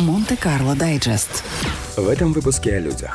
Монте-Карло Дайджест. В этом выпуске о людях.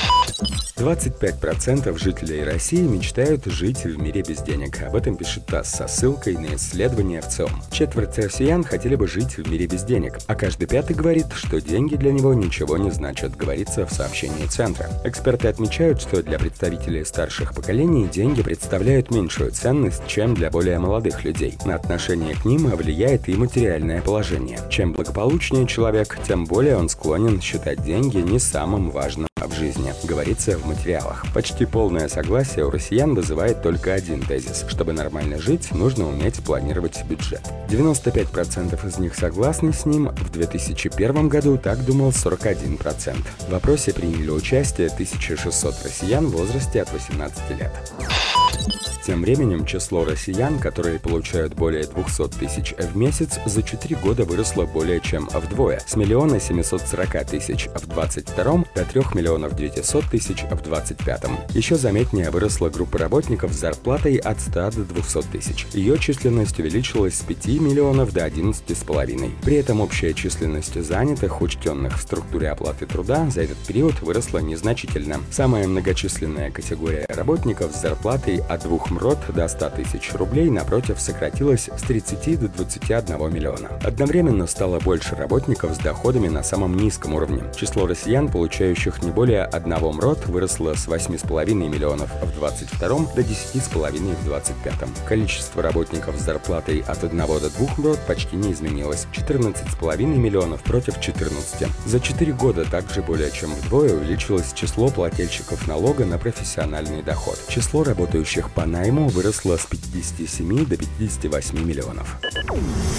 25% жителей России мечтают жить в мире без денег. Об этом пишет ТАСС со ссылкой на исследование ВЦИОМ. Четверть россиян хотели бы жить в мире без денег, а каждый пятый говорит, что деньги для него ничего не значат, говорится в сообщении Центра. Эксперты отмечают, что для представителей старших поколений деньги представляют меньшую ценность, чем для более молодых людей. На отношение к ним влияет и материальное положение. Чем благополучнее человек, тем более он склонен считать деньги не самым важным в жизни, говорится в материалах. Почти полное согласие у россиян вызывает только один тезис. Чтобы нормально жить, нужно уметь планировать бюджет. 95% из них согласны с ним. В 2001 году так думал 41%. В опросе приняли участие 1600 россиян в возрасте от 18 лет. Тем временем число россиян, которые получают более 200 тысяч в месяц, за 4 года выросло более чем вдвое, с 1 740 000 в 2022 до 3 900 000 в 2025. Еще заметнее выросла группа работников с зарплатой от 100 до 200 тысяч. Ее численность увеличилась с 5 миллионов до 11,5. При этом общая численность занятых, учтенных в структуре оплаты труда, за этот период выросла незначительно. Самая многочисленная категория работников с зарплатой от 2 МРОТ до 100 тысяч рублей, напротив, сократилась с 30 до 21 миллиона. Одновременно стало больше работников с доходами на самом низком уровне. Число россиян, получающих не более 1 МРОТ, выросло с 8,5 миллионов в 22 до 10,5 в 25. Количество работников с зарплатой от 1 до 2 МРОТ почти не изменилось – 14,5 миллионов против 14. За 4 года также более чем вдвое увеличилось число плательщиков налога на профессиональный доход. Число работающих по найму выросло с 57 до 58 миллионов.